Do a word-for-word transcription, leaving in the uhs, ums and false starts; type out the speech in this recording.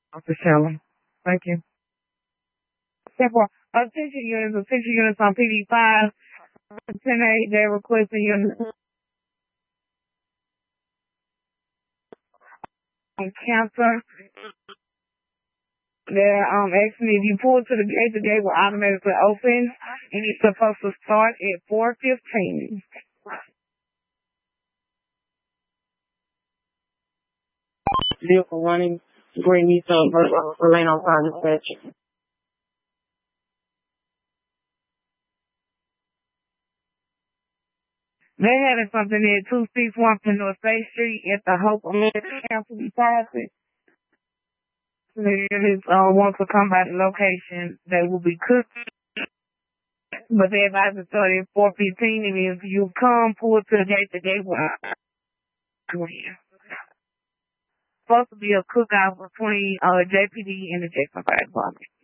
For sure. Thank you. Therefore, attention units, attention units on P D five, ten A, they're requesting units on cancer. They're um asking if you pull to the gate, the gate will automatically open, and it's supposed to start at four fifteen. Vehicle running green Nissan remain on time dispatch. They're having something at two six one North State Street at the Hope American Council Deposit. If uh, wants to come by the location, they will be cooked. But they advise to start at four fifteen, and if you come, pull to the gate, the gate will go in. Supposed to be a cookout between uh, J P D and the Jackson Fire Department.